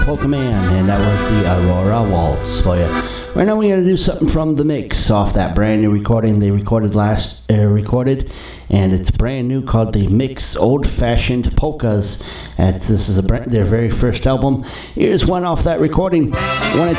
Polka Man, and that was the Aurora Waltz for you. Right now we're going to do something from The Mix off that brand new recording they recorded, and it's brand new, called The Mix Old Fashioned Polkas. This is their very first album. Here's one off that recording. One